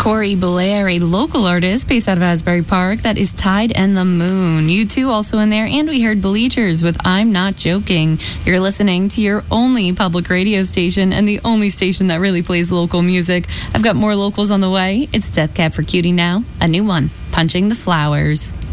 Corey Blair, a local artist based out of Asbury Park. That is Tide and the Moon. U2 also in there. And we heard Bleachers with I'm Not Joking. You're listening to your only public radio station and the only station that really plays local music. I've got more locals on the way. It's Death Cab for Cutie now. A new one, Punching the Flowers.